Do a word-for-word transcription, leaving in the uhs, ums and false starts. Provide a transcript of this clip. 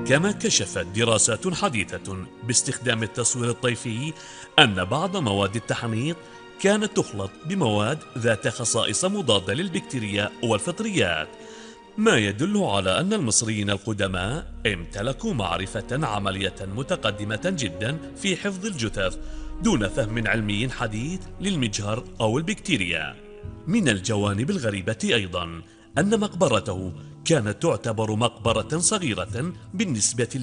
كما كشفت دراسات حديثة باستخدام التصوير الطيفي أن بعض مواد التحنيط كانت تخلط بمواد ذات خصائص مضادة للبكتيريا والفطريات، ما يدل على أن المصريين القدماء امتلكوا معرفة عملية متقدمة جدا في حفظ الجثث دون فهم علمي حديث للمجهر أو البكتيريا. من الجوانب الغريبة أيضا أن مقبرته كانت تعتبر مقبرة صغيرة بالنسبة